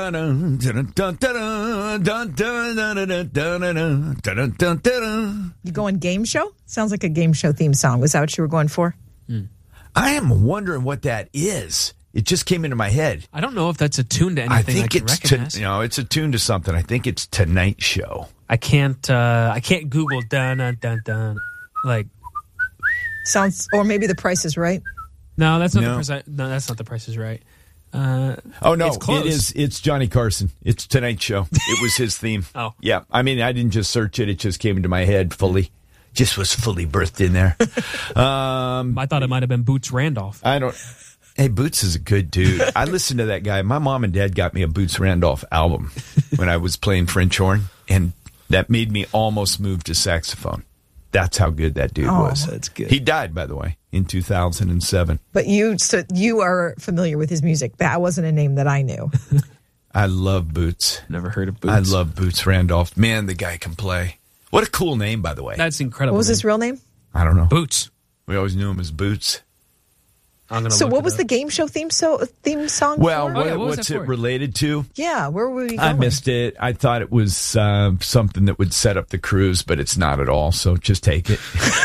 You going game show? Sounds like a game show theme song. Was that what you were going for? I am wondering what that is. It just came into my head. I don't know if that's a tune to anything I think can recognize. it's a tune to something. I think it's Tonight Show. I can't Google dun dun dun dun. Like sounds, or maybe The Price is Right. No, that's not that's not The Price is Right. Oh no, it's close. It is. It's Johnny Carson. It's Tonight Show. It was his theme. Oh yeah. I mean, I didn't just search it. It just came into my head fully. Just was fully birthed in there. I thought it might have been Boots Randolph. I don't. Hey, Boots is a good dude. I listened to that guy. My mom and dad got me a Boots Randolph album when I was playing French horn, and that made me almost move to saxophone. That's how good that dude was. That's good. He died, by the way, in 2007. But you are familiar with his music. That wasn't a name that I knew. I love Boots. Never heard of Boots. I love Boots Randolph. Man, the guy can play. What a cool name, by the way. That's incredible. What was his real name? I don't know. Boots. We always knew him as Boots. So what was the game show theme song Well, for? what's it related to? Yeah, where were we going? I missed it. I thought it was something that would set up the cruise, but it's not at all, so just take it.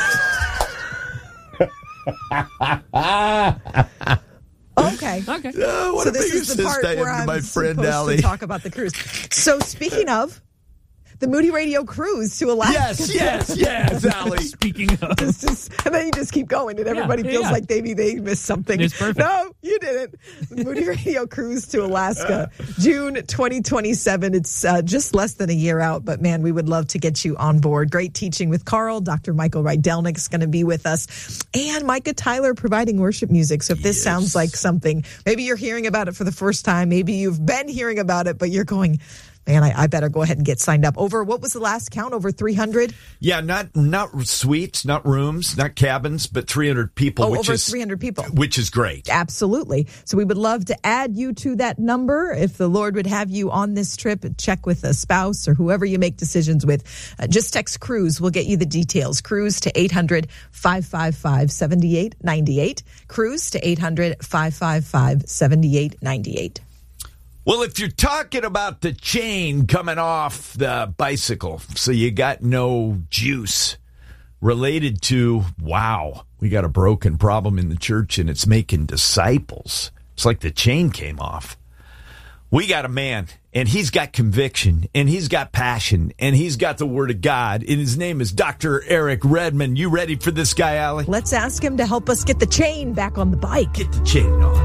Okay. What so a this big is the part assist I where am to I'm my friend supposed Allie. to talk about the cruise. So speaking of, the Moody Radio cruise to Alaska. Yes, Allie. Speaking of. And then you just keep going, and everybody feels like maybe they missed something. It's perfect. No, you didn't. The Moody Radio cruise to Alaska, June 2027. It's just less than a year out, but man, we would love to get you on board. Great teaching with Carl. Dr. Michael Rydelnik is going to be with us, and Micah Tyler providing worship music. So if this sounds like something, maybe you're hearing about it for the first time, maybe you've been hearing about it, but you're going, man, I better go ahead and get signed up. What was the last count? Over 300? Yeah, not suites, not rooms, not cabins, but 300 people. Over 300 people. Which is great. Absolutely. So we would love to add you to that number. If the Lord would have you on this trip, check with a spouse or whoever you make decisions with. Just text cruise. We'll get you the details. Cruise to 800-555-7898. Cruise to 800-555-7898. Well, if you're talking about the chain coming off the bicycle, so you got no juice related to, wow, we got a broken problem in the church and it's making disciples. It's like the chain came off. We got a man, and he's got conviction, and he's got passion, and he's got the Word of God, and his name is Dr. Eric Redmond. You ready for this guy, Allie? Let's ask him to help us get the chain back on the bike. Get the chain on.